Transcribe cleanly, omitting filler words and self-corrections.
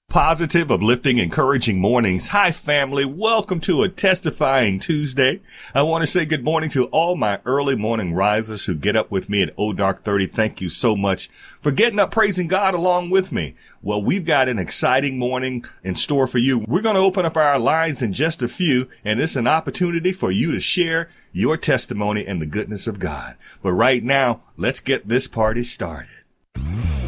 Positive, uplifting, encouraging mornings. Hi, family. Welcome to a Testifying Tuesday. I want to say good morning to all my early morning risers who get up with me at Dark 30. Thank you so much for getting up praising God along with me. Well, we've got an exciting morning in store for you. We're going to open up our lines in just a few, and it's an opportunity for you to share your testimony and the goodness of God. But right now, let's get this party started.